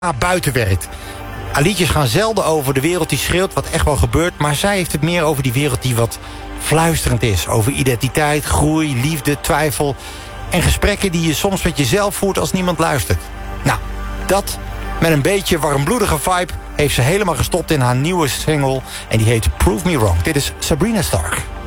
buiten werkt. Haar liedjes gaan zelden over de wereld die schreeuwt, wat echt wel gebeurt, maar zij heeft het meer over die wereld die wat fluisterend is. Over identiteit, groei, liefde, twijfel en gesprekken die je soms met jezelf voert als niemand luistert. Nou, dat met een beetje warmbloedige vibe heeft ze helemaal gestopt in haar nieuwe single en die heet Prove Me Wrong. Dit is Sabrina Stark.